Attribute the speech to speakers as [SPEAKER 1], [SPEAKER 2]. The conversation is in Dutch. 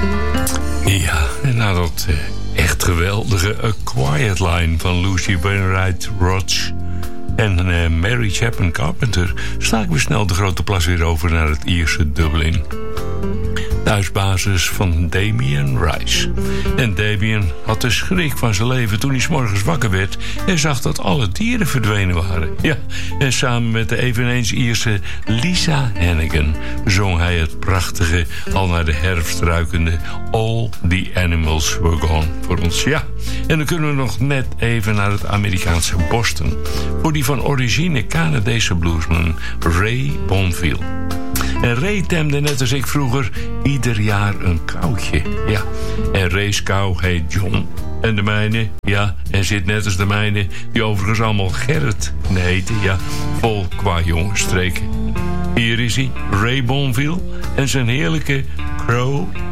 [SPEAKER 1] Ja, en na dat echt geweldige A Quiet Line van Lucy Wainwright Rodge en Mary Chapman Carpenter staken we snel de Grote Plas weer over naar het Ierse Dublin. Thuisbasis van Damien Rice. En Damien had de schrik van zijn leven toen hij 's morgens wakker werd en zag dat alle dieren verdwenen waren. Ja, en samen met de eveneens Ierse Lisa Hannigan zong hij het prachtige, al naar de herfst ruikende All the Animals Were Gone voor ons. Ja, en dan kunnen we nog net even naar het Amerikaanse Boston voor die van origine Canadese bluesman Ray Bonville. En Ray temde net als ik vroeger ieder jaar een koutje. Ja, en Ray's kou heet John. En de mijne, ja, en zit net als de mijne, die overigens allemaal Gerrit heten. Ja, vol qua jongensstreken. Hier is hij, Ray Bonville en zijn heerlijke Crow